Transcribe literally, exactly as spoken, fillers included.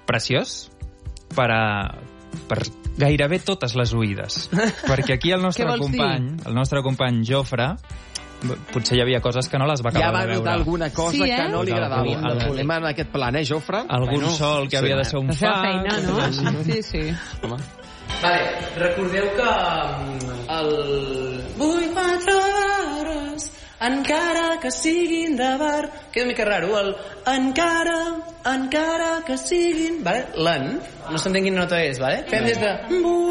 preciós per a... per gairebé totes les oïdes. Perquè aquí el nostre company, el nostre company Jofre, potser hi havia coses que no les va acabar ja va de veure. Ja va notar alguna cosa sí, eh? que no li agradava. El, el, el tema en aquest plan, eh, Jofre? Algun bueno, sol que sí, havia de ser un fa... La feina, no? Sí, sí. Home. Vale, recordeu que el... Vull quatre hores, encara que siguin de bar... Queda una mica raro, el... Encara, encara que siguin... Vale? L'en, no s'entén quina nota és, vale? Fem des de...